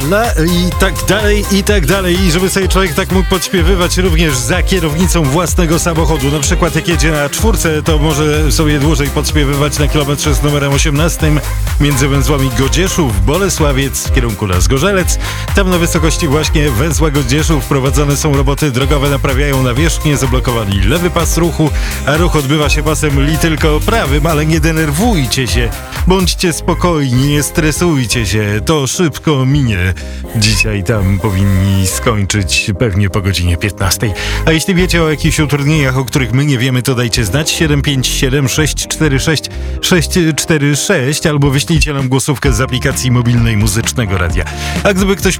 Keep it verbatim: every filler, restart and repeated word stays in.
la i tak dalej, i tak dalej. I żeby sobie człowiek tak mógł podśpiewywać również za kierownicą własnego samochodu. Na przykład jak jedzie na czwórce, to może sobie dłużej podśpiewywać na kilometrze z numerem osiemnastym między węzłami Godzieszów, Bolesławiec w kierunku na Zgorzelec. Tam na wysokości właśnie węzła Godzieszów prowadzone są roboty drogowe, naprawiają nawierzchnię, zablokowali lewy pas ruchu, a ruch odbywa się pasem li tylko prawym, ale nie denerwujcie się, bądźcie spokojni, nie stresujcie się, to szybko minie. Dzisiaj tam powinni skończyć pewnie po godzinie piętnastej. A jeśli wiecie o jakichś utrudnieniach, o których my nie wiemy, to dajcie znać siedem pięć siedem sześć cztery sześć sześć cztery sześć albo wyślijcie nam głosówkę z aplikacji mobilnej Muzycznego Radia. A gdyby ktoś